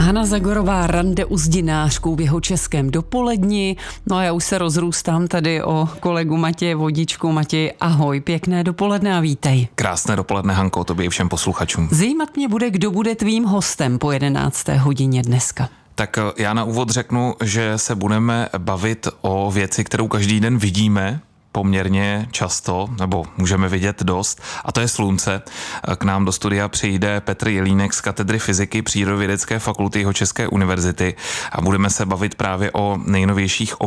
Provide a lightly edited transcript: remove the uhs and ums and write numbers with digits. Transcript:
Hana Zagorová rande uzdinářkou v jeho českém dopoledni. No a já už se rozrůstám tady o kolegu Matěje Vodičku. Matěj, ahoj, pěkné dopoledne a vítej. Krásné dopoledne, Hanko, tobě i všem posluchačům. Zajímat mě bude, kdo bude tvým hostem po 11. hodině dneska. Tak já na úvod řeknu, že se budeme bavit o věci, kterou každý den vidíme, poměrně často, nebo můžeme vidět dost, a to je slunce. K nám do studia přijde Petr Jelínek z katedry fyziky Přírodovědecké fakulty Jihočeské univerzity a budeme se bavit právě o nejnovějších